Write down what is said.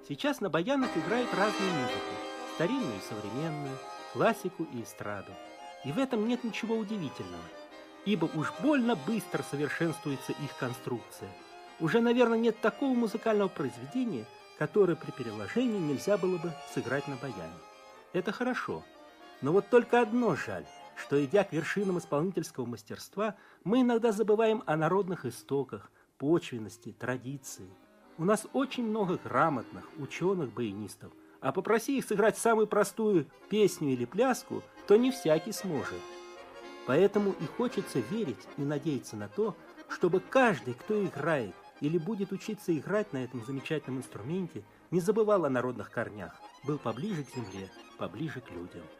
Сейчас на баянах играют разную музыку, старинную и современную, классику и эстраду. И в этом нет ничего удивительного, ибо уж больно быстро совершенствуется их конструкция. Уже, наверное, нет такого музыкального произведения, которое при переложении нельзя было бы сыграть на баяне. Это хорошо, но вот только одно жаль, что, идя к вершинам исполнительского мастерства, мы иногда забываем о народных истоках, почвенности, традиции. У нас очень много грамотных, ученых-баянистов, а попроси их сыграть самую простую песню или пляску, то не всякий сможет. Поэтому и хочется верить и надеяться на то, чтобы каждый, кто играет или будет учиться играть на этом замечательном инструменте, не забывал о народных корнях, был поближе к земле, поближе к людям.